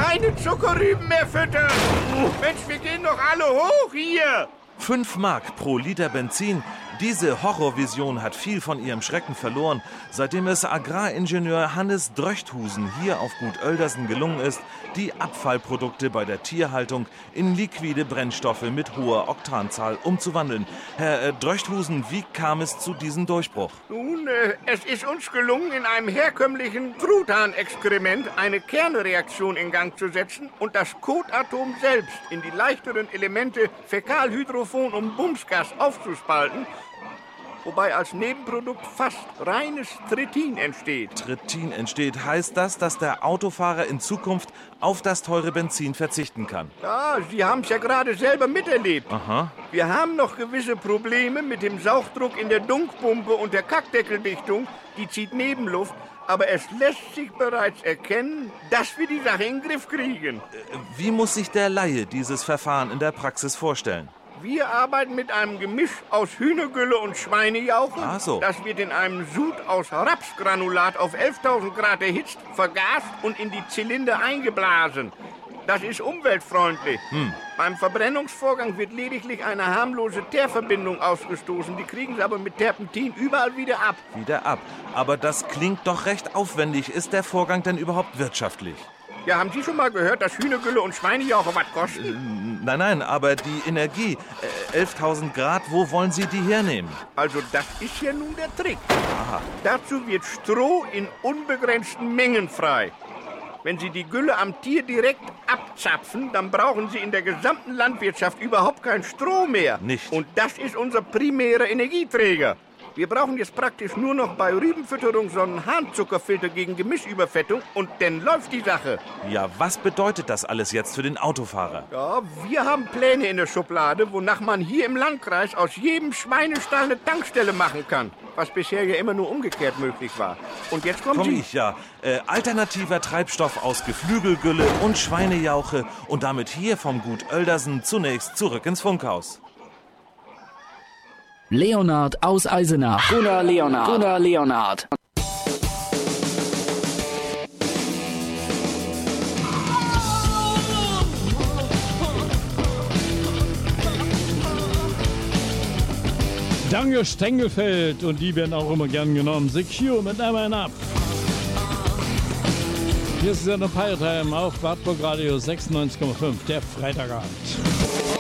keine Zuckerrüben mehr füttern. Mensch, wir gehen doch alle hoch hier. 5 Mark pro Liter Benzin. Diese Horrorvision hat viel von ihrem Schrecken verloren, seitdem es Agraringenieur Hannes Dröchthusen hier auf Gut Oeldersen gelungen ist, die Abfallprodukte bei der Tierhaltung in liquide Brennstoffe mit hoher Oktanzahl umzuwandeln. Herr Dröchthusen, wie kam es zu diesem Durchbruch? Nun, es ist uns gelungen, in einem herkömmlichen Truthahnexperiment eine Kernreaktion in Gang zu setzen und das Kotatom selbst in die leichteren Elemente Fäkalhydrophon und Bumsgas aufzuspalten, wobei als Nebenprodukt fast reines Trittin entsteht. Trittin entsteht. Heißt das, dass der Autofahrer in Zukunft auf das teure Benzin verzichten kann? Ja, Sie haben es ja gerade selber miterlebt. Aha. Wir haben noch gewisse Probleme mit dem Sauchdruck in der Dunkpumpe und der Kackdeckeldichtung. Die zieht Nebenluft. Aber es lässt sich bereits erkennen, dass wir die Sache in den Griff kriegen. Wie muss sich der Laie dieses Verfahren in der Praxis vorstellen? Wir arbeiten mit einem Gemisch aus Hühnergülle und Schweinejauche. Ach so. Das wird in einem Sud aus Rapsgranulat auf 11.000 Grad erhitzt, vergast und in die Zylinder eingeblasen. Das ist umweltfreundlich. Beim Verbrennungsvorgang wird lediglich eine harmlose Teerverbindung ausgestoßen. Die kriegen sie aber mit Terpentin überall wieder ab. Wieder ab. Aber das klingt doch recht aufwendig. Ist der Vorgang denn überhaupt wirtschaftlich? Ja, haben Sie schon mal gehört, dass Hühnergülle und Schweinejauche was kosten? Nein, aber die Energie, 11.000 Grad, wo wollen Sie die hernehmen? Also das ist ja nun der Trick. Aha. Dazu wird Stroh in unbegrenzten Mengen frei. Wenn Sie die Gülle am Tier direkt abzapfen, dann brauchen Sie in der gesamten Landwirtschaft überhaupt kein Stroh mehr. Nicht. Und das ist unser primärer Energieträger. Wir brauchen jetzt praktisch nur noch bei Rübenfütterung so einen Harnzuckerfilter gegen Gemischüberfettung und dann läuft die Sache. Ja, was bedeutet das alles jetzt für den Autofahrer? Ja, wir haben Pläne in der Schublade, wonach man hier im Landkreis aus jedem Schweinestall eine Tankstelle machen kann. Was bisher ja immer nur umgekehrt möglich war. Und jetzt kommt Sie. Alternativer Treibstoff aus Geflügelgülle und Schweinejauche und damit hier vom Gut Oeldersen zunächst zurück ins Funkhaus. Leonhard aus Eisenach. Gunnar Leonhard. Danke Stengelfeld und die werden auch immer gern genommen. Secure mit Never Enough. Hier ist ja eine Pirate Time auf Wartburg Radio 96,5, der Freitagabend.